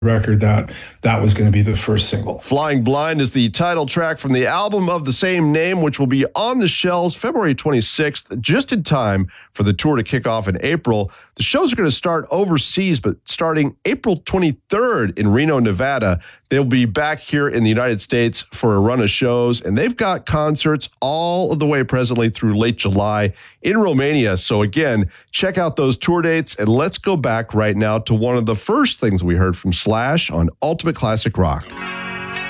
record that was going to be the first single. Flying Blind is the title track from the album of the same name, which will be on the shelves February 26th, just in time for the tour to kick off in April. The shows are going to start overseas, but starting April 23rd in Reno, Nevada, they'll be back here in the United States for a run of shows, and they've got concerts all of the way presently through late July in Romania. So again, check out those tour dates, and let's go back right now to one of the first things we heard from Slash on Ultimate Classic Rock.